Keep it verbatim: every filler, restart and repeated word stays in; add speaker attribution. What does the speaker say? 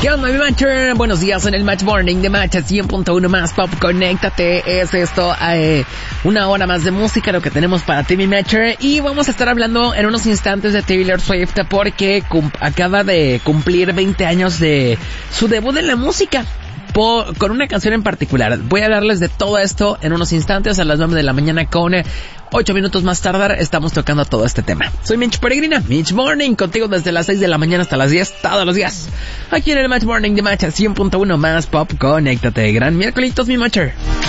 Speaker 1: ¿Qué onda, mi Matcher? Buenos días en el Match Morning de Match cien punto uno más Pop. Conéctate. Es esto, eh, una hora más de música, lo que tenemos para ti, mi Matcher. Y vamos a estar hablando en unos instantes de Taylor Swift porque cum- acaba de cumplir veinte años de su debut en la música. Por, con una canción en particular. Voy a hablarles de todo esto en unos instantes, a las nueve de la mañana con eh, ocho minutos más tardar. Estamos tocando todo este tema. Soy Mitch Peregrina, Mitch Morning, contigo desde las seis de la mañana hasta las diez, todos los días. Aquí en el Match Morning de Match cien punto uno más Pop. Conéctate. Gran miércoles, mi Matcher.